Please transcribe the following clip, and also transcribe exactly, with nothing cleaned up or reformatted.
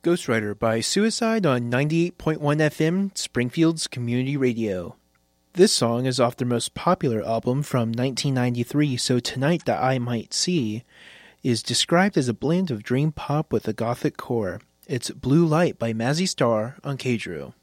Ghostwriter by Suicide on ninety-eight point one F M, Springfield's Community Radio. This song is off their most popular album from nineteen ninety-three, So Tonight That I Might See is described as a blend of dream pop with a gothic core. It's Blue Light by Mazzy Star on K-Drew.